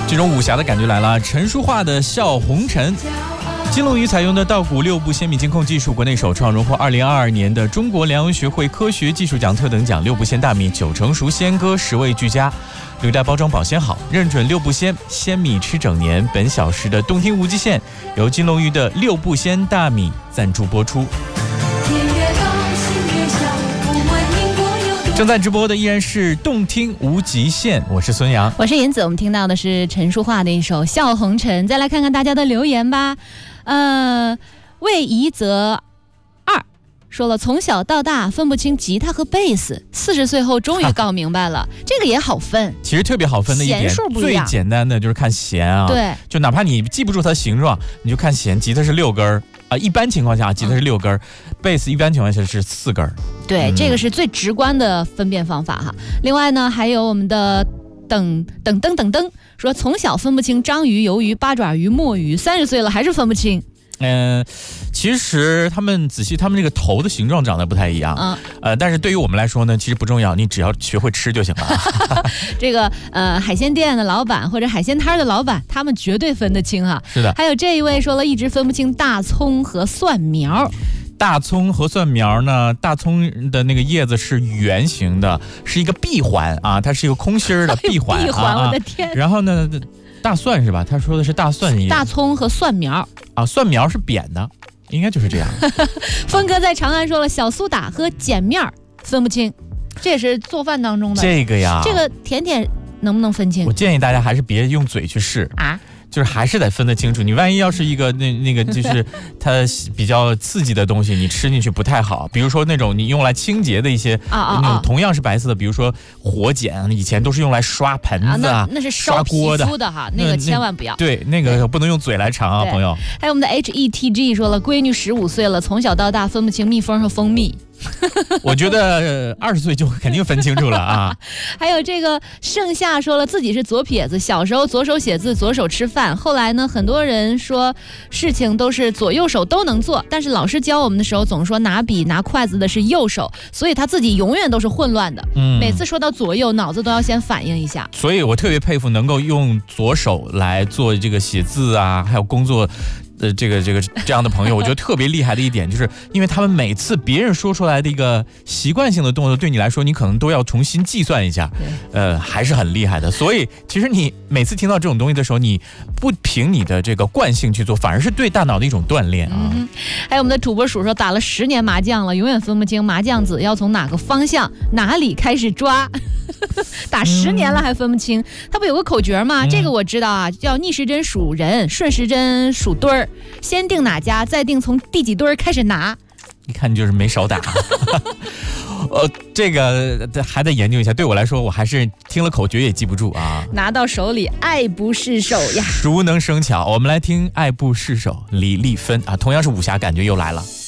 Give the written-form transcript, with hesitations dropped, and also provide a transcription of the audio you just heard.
这种武侠的感觉来了。陈淑桦的《笑红尘》，金龙鱼采用的稻谷6部鲜米精控技术，国内首创，荣获2022年的中国粮油学会科学技术奖特等奖。6部鲜大米9成熟鲜歌10味俱佳，履带包装保鲜好，认准6部鲜米吃整年。本小时的动听无极限由金龙鱼的6部鲜大米赞助播出。正在直播的依然是动听无极限，我是孙阳， 我是银子。我们听到的是陈淑桦的一首《笑红尘》。再来看看大家的留言吧。魏怡泽2说了，从小到大分不清吉他和贝斯，40岁后终于搞明白了，这个也好分。 其实特别好分的一点， 弦数不一样， 最简单的就是看弦啊。 对， 就哪怕你记不住它的形状，你就看弦，吉他是6根啊，一般情况下吉他是6根，贝斯一般情况下是4根。 对，这个是最直观的分辨方法哈。另外呢，还有我们的等说，从小分不清章鱼、鱿鱼、八爪鱼、墨鱼，30岁了还是分不清。 其实他们这个头的形状长得不太一样，但是对于我们来说呢，其实不重要，你只要学会吃就行了。 这个海鲜店的老板或者海鲜摊的老板，他们绝对分得清哈。 是的。 还有这一位说了，一直分不清大葱和蒜苗。 大葱和蒜苗呢，大葱的那个叶子是圆形的，是一个闭环啊，它是一个空心的闭环。 闭环，我的天！ 然后呢，大蒜是吧？他说的是大蒜叶。 大葱和蒜苗啊，蒜苗是扁的，应该就是这样。 峰哥在长安说了，小苏打和碱面分不清，这也是做饭当中的。 这个呀， 这个甜点能不能分清？ 我建议大家还是别用嘴去试啊。就是还是得分得清楚，你万一要是一个那个就是它比较刺激的东西，你吃进去不太好。比如说那种你用来清洁的一些那种同样是白色的，比如说火碱，以前都是用来刷盆子那是烧皮肤的哈，那个千万不要。 对，那个不能用嘴来尝啊，朋友。 还有我们的 HETG 说了，闺女15岁了，从小到大分不清蜜蜂和蜂蜜。 我觉得20岁就肯定分清楚了啊。 还有这个盛夏说了，自己是左撇子，小时候左手写字，左手吃饭。后来呢，很多人说事情都是左右手都能做，但是老师教我们的时候总说拿笔拿筷子的是右手，所以他自己永远都是混乱的。每次说到左右，脑子都要先反应一下。 所以我特别佩服能够用左手来做这个写字啊，还有工作这样的朋友，我觉得特别厉害的一点，就是因为他们每次别人说出来的一个习惯性的动作，对你来说，你可能都要重新计算一下，还是很厉害的。所以其实你每次听到这种东西的时候，你不凭你的这个惯性去做，反而是对大脑的一种锻炼啊。 还有我们的主播鼠说，打了10年麻将了，永远分不清麻将子要从哪个方向哪里开始抓。打10年了还分不清，他不有个口诀吗？这个我知道啊，叫逆时针数人，顺时针数堆儿，先定哪家，再定从第几堆儿开始拿。 一看你就是没少打。这个还得研究一下。对我来说，我还是听了口诀也记不住啊。 拿到手里爱不释手呀。 熟能生巧，我们来听《爱不释手》李丽芬啊，同样是武侠，感觉又来了。